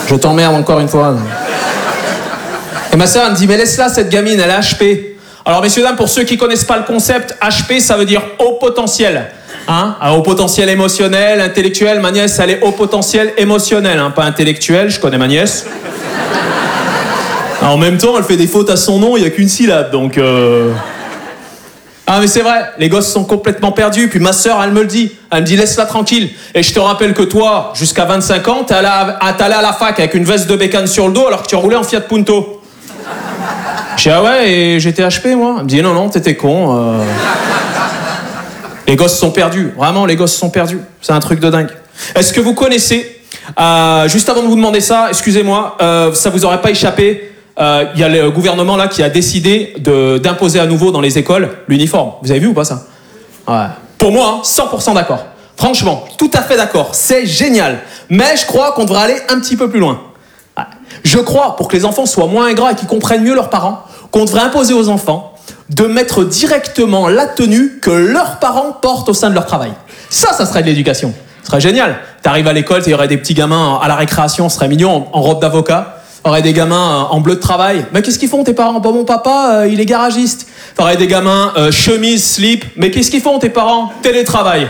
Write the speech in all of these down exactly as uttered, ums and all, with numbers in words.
Je t'emmerde encore une fois. Et ma sœur, elle me dit, mais laisse-la, cette gamine, elle est H P. Alors, messieurs, dames, pour ceux qui connaissent pas le concept, H P, ça veut dire haut potentiel. Hein, haut potentiel émotionnel, intellectuel. Ma nièce, elle est haut potentiel émotionnel, hein, pas intellectuel. Je connais ma nièce. Alors, en même temps, elle fait des fautes à son nom, il n'y a qu'une syllabe, donc... Euh... Ah, mais c'est vrai, les gosses sont complètement perdus. Puis ma sœur, elle me le dit. Elle me dit, laisse-la tranquille. Et je te rappelle que toi, jusqu'à vingt-cinq ans, t'es allé à, t'es allé à la fac avec une veste de bécane sur le dos alors que tu roulais en Fiat Punto. Je dis, ah ouais, et j'étais H P, moi. Elle me dit, non, non, t'étais con. Euh... Les gosses sont perdus. Vraiment, les gosses sont perdus. C'est un truc de dingue. Est-ce que vous connaissez, euh, juste avant de vous demander ça, excusez-moi, euh, ça vous aurait pas échappé, il euh, y a le gouvernement là qui a décidé de, d'imposer à nouveau dans les écoles l'uniforme. Vous avez vu ou pas ça? Ouais. Pour moi, hein, cent pour cent d'accord. Franchement, tout à fait d'accord. C'est génial. Mais je crois qu'on devrait aller un petit peu plus loin. Ouais. Je crois, pour que les enfants soient moins ingrats et qu'ils comprennent mieux leurs parents, qu'on devrait imposer aux enfants de mettre directement la tenue que leurs parents portent au sein de leur travail. Ça, ça serait de l'éducation. Ce serait génial. T'arrives à l'école, il y aurait des petits gamins à la récréation, ce serait mignon, en, en robe d'avocat. T'aurais des gamins en bleu de travail. Mais qu'est-ce qu'ils font tes parents? Bon, mon papa, euh, il est garagiste. T'aurais des gamins euh, chemise, slip. Mais qu'est-ce qu'ils font tes parents? Télétravail.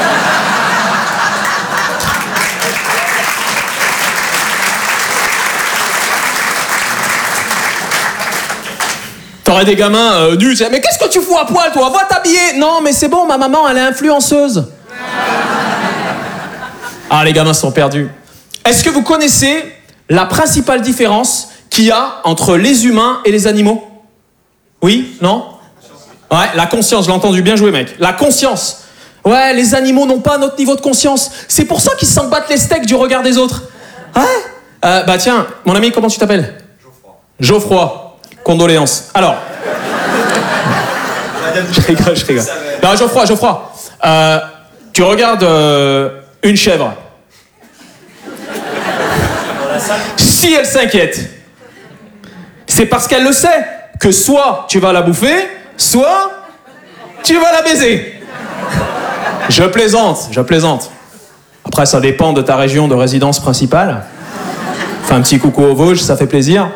T'aurais des gamins euh, nus. Mais qu'est-ce que tu fous à poil, toi? Va t'habiller. Non, mais c'est bon, ma maman, elle est influenceuse. Ah, les gamins sont perdus. Est-ce que vous connaissez la principale différence qu'il y a entre les humains et les animaux? Oui? Non? Ouais, la conscience, je l'ai entendu, bien joué mec. La conscience. Ouais, les animaux n'ont pas notre niveau de conscience. C'est pour ça qu'ils s'en battent les steaks du regard des autres. Ouais? euh, Bah tiens, mon ami, comment tu t'appelles? Geoffroy. Geoffroy. Condoléances. Alors. je rigole, je rigole. Non, Geoffroy, Geoffroy. Euh, tu regardes euh, une chèvre. Si elle s'inquiète, c'est parce qu'elle le sait que soit tu vas la bouffer, soit tu vas la baiser. Je plaisante, je plaisante. Après, ça dépend de ta région de résidence principale. Fais un petit coucou aux Vosges, ça fait plaisir.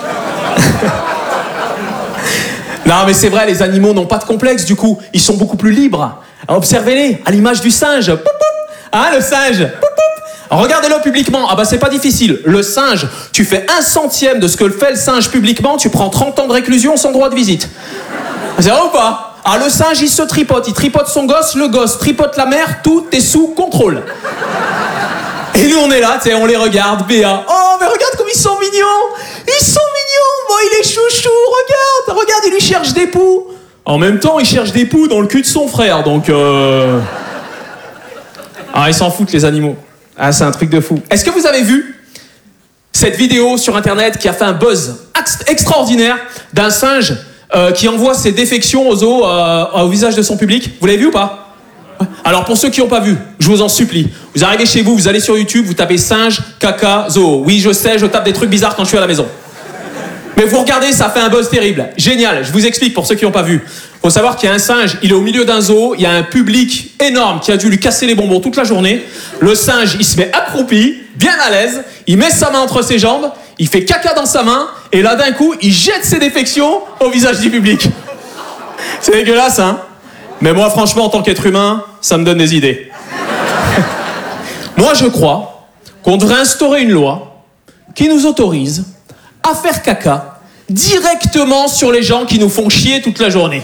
Non, mais c'est vrai, les animaux n'ont pas de complexe, du coup. Ils sont beaucoup plus libres. Observez-les, à l'image du singe. Poup, poup. Hein, le singe. Poup, poup. Regardez-le publiquement. Ah bah c'est pas difficile. Le singe, tu fais un centième de ce que fait le singe publiquement, tu prends trente ans de réclusion sans droit de visite. C'est vrai ou pas? Ah, le singe, il se tripote. Il tripote son gosse, le gosse tripote la mère, tout est sous contrôle. Et nous, on est là, tu sais, on les regarde, Béa. Oh, mais regarde comme ils sont mignons. Ils sont mignons. Bon, il est chouchou, regarde. Regarde, il lui cherche des poux. En même temps, il cherche des poux dans le cul de son frère, donc... Euh... Ah, ils s'en foutent, les animaux. Ah, c'est un truc de fou. Est-ce que vous avez vu cette vidéo sur Internet qui a fait un buzz extraordinaire d'un singe euh, qui envoie ses défections aux os, euh, au visage de son public? Vous l'avez vu ou pas? Alors, pour ceux qui n'ont pas vu, je vous en supplie, vous arrivez chez vous, vous allez sur YouTube, vous tapez singe, caca, zoo. Oui, je sais, je tape des trucs bizarres quand je suis à la maison. Mais vous regardez, ça fait un buzz terrible. Génial, je vous explique pour ceux qui n'ont pas vu. Il faut savoir qu'il y a un singe, il est au milieu d'un zoo, il y a un public énorme qui a dû lui casser les bonbons toute la journée. Le singe, il se met accroupi, bien à l'aise, il met sa main entre ses jambes, il fait caca dans sa main, et là d'un coup, il jette ses défections au visage du public. C'est dégueulasse, hein? Mais moi, franchement, en tant qu'être humain, ça me donne des idées. Moi, je crois qu'on devrait instaurer une loi qui nous autorise à faire caca directement sur les gens qui nous font chier toute la journée.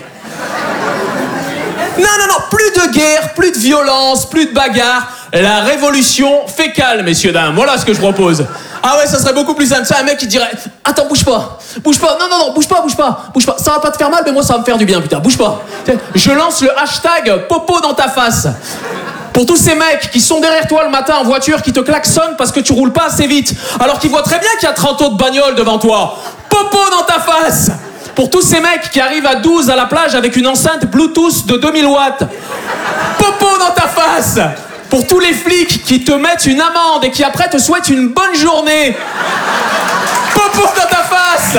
Non, non, non, plus de guerre, plus de violence, plus de bagarre. La révolution fécale, messieurs, dames. Voilà ce que je propose. Ah ouais, ça serait beaucoup plus simple. C'est un mec qui dirait « Attends, bouge pas, bouge pas, non, non, non, bouge pas, bouge pas, bouge pas. Ça va pas te faire mal, mais moi, ça va me faire du bien, putain, bouge pas. » Je lance le hashtag « Popo dans ta face ». Pour tous ces mecs qui sont derrière toi le matin en voiture, qui te klaxonnent parce que tu roules pas assez vite, alors qu'ils voient très bien qu'il y a trente autres bagnoles devant toi. Popo dans ta face. Pour tous ces mecs qui arrivent à douze à la plage avec une enceinte Bluetooth de deux mille watts. Popo dans ta face. Pour tous les flics qui te mettent une amende et qui après te souhaitent une bonne journée. Popo dans ta face.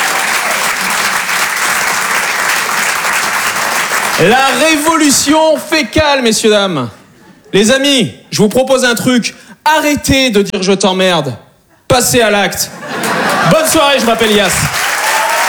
La révolution fécale, messieurs, dames. Les amis, je vous propose un truc. Arrêtez de dire je t'emmerde. Passez à l'acte. Bonne soirée, je m'appelle Yass.